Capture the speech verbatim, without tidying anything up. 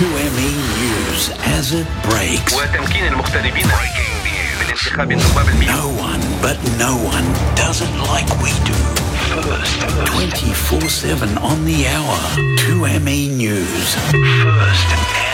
two M E News as it breaks. وتمكين المغتربين من انتخاب النخبة بالمئة. No one but no one does it like we do. First, twenty-four seven on the hour. two M E News. First